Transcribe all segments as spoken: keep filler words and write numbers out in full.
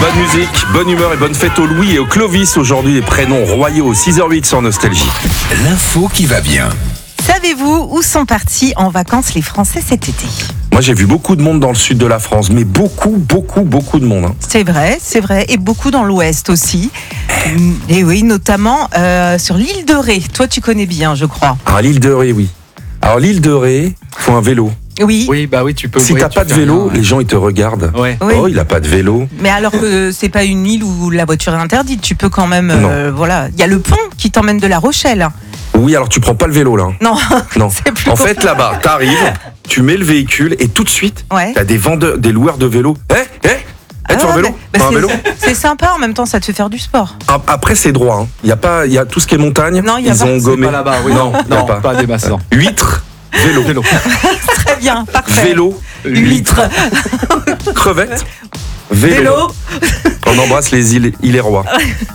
Bonne musique, bonne humeur et bonne fête au Louis et au Clovis. Aujourd'hui, les prénoms royaux, six heures huit sur Nostalgie. L'info qui va bien. Savez-vous où sont partis en vacances les Français cet été ? Moi, j'ai vu beaucoup de monde dans le sud de la France, mais beaucoup, beaucoup, beaucoup de monde. Hein. C'est vrai, c'est vrai, et beaucoup dans l'ouest aussi. Et oui, notamment euh, sur l'île de Ré. Toi, tu connais bien, je crois. Alors, l'île de Ré, oui. Alors, l'île de Ré, faut un vélo. Oui. Oui, bah oui, tu peux. Si oui, t'as tu pas de fais vélo, rien, ouais. les gens, ils te regardent. Ouais. Oui. Oh, il a pas de vélo. Mais alors que c'est pas une île où la voiture est interdite, tu peux quand même. Euh, voilà, il y a le pont qui t'emmène de La Rochelle. Oui, alors tu prends pas le vélo, là. Non. Non. C'est plus En fait, là-bas, t'arrives, tu mets le véhicule et tout de suite, Ouais. t'as des vendeurs, des loueurs de vélos. Eh, eh, eh, tu as un Ah, vélo mais- bah, T'as un c'est- vélo C'est sympa en même temps, ça te fait faire du sport. Ap- Après, c'est droit. hein. Il y a pas, il y a tout ce qui est montagne. Non, il y a ils pas. ont C'est gommé. Pas là-bas, oui. Non, il y a non, pas. pas des massants. Huîtres, vélo. Vélo. Très bien, parfait. Vélo, Huître. crevette, vélo. Vélo. On embrasse les îles, îles et rois.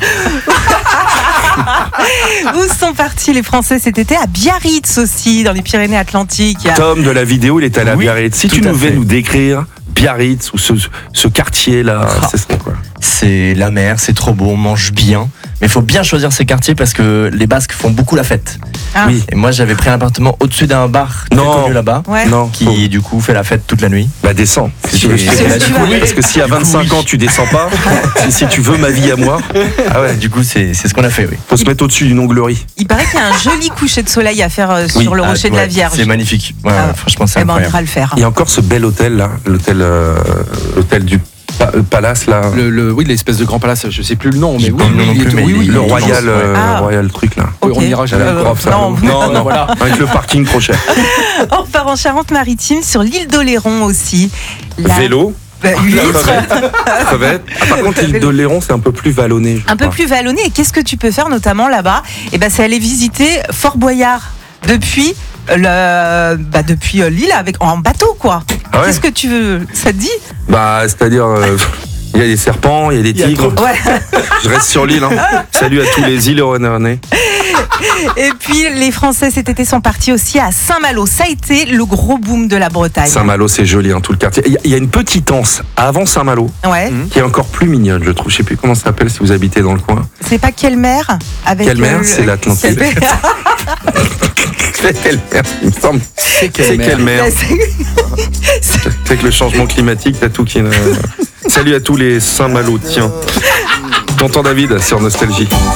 Où sont partis les Français cet été ? À Biarritz aussi, dans les Pyrénées-Atlantiques. Tom de la vidéo, il est allé à Oui, Biarritz. Si tu tout à nous devais fait. nous décrire Biarritz ou ce, ce quartier-là, Ah. c'est ça quoi. C'est la mer, c'est trop beau, on mange bien. Mais il faut bien choisir ses quartiers parce que les Basques font beaucoup la fête. Ah. Oui. Et moi, j'avais pris un appartement au-dessus d'un bar très Non. connu là-bas, Ouais. Non, qui faut- du coup fait la fête toute la nuit. bah descends. Si tu veux, je C'est- te- c'est- du coup, oui, parce que si à vingt-cinq ans tu descends pas, si, si tu veux ma vie à moi, ah ouais, Du coup, c'est c'est ce qu'on a fait, oui. faut se mettre au-dessus d'une onglerie. Il paraît qu'il y a un joli coucher de soleil à faire euh, sur Oui. le Ah, rocher de ouais, la Vierge. C'est magnifique. Ouais, Ah. ouais, franchement, c'est Eh ben, on incroyable. ira le faire. Il y a encore ce bel hôtel là, l'hôtel, euh, l'hôtel du pa- euh, Palace là, Le, le, oui, l'espèce de grand palace, je sais plus le nom, mais J'ai oui, pas le nom oui, non il est- plus, mais oui, il oui, est- le il est royal, immense, ouais. euh, Ah. royal truc là. Oui, on Ok. n'ira jamais. J'avais Euh, grave ça. non. non, non, Voilà. avec le parking trop cher. On part en Charente-Maritime sur l'île d'Oléron aussi. La- Vélo, Bah, huître. crevette, crevette. Ah, par contre, l'île de Léron, c'est un peu plus vallonné. je Un peu crois. plus vallonné. Et qu'est-ce que tu peux faire notamment là-bas ? Eh ben, c'est aller visiter Fort Boyard depuis le, bah, depuis euh, l'île avec en bateau quoi. Ah ouais. Qu'est-ce que tu veux ? Ça te dit ? Bah, c'est-à-dire, euh, il y a des serpents, il y a des Il y a tigres. Ouais. Je reste sur l'île. Hein. Salut à tous les îles Rennes. Et puis les Français cet été sont partis aussi à Saint-Malo. Ça a été le gros boom de la Bretagne. Saint-Malo, c'est joli, hein, tout le quartier. Il y a- il y, a une petite anse avant Saint-Malo Ouais. qui est encore plus mignonne, je trouve. Je sais plus comment ça s'appelle si vous habitez dans le coin. C'est pas Kelmer avec Kelmer, euh, le- c'est l'Atlantique. Kelmer. C'est quelle mer, il me semble. C'est quelle C'est mer. quelle mer. Bah, c'est- C'est avec le changement climatique, t'as tout qui. est- Salut à tous les Saint-Malo, tiens. Tonton David sur Nostalgie.